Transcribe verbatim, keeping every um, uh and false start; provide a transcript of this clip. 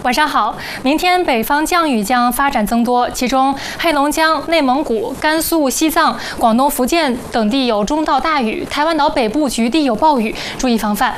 晚上好，明天北方降雨将发展增多，其中黑龙江、内蒙古、甘肃、西藏、广东、福建等地有中到大雨，台湾岛北部局地有暴雨，注意防范。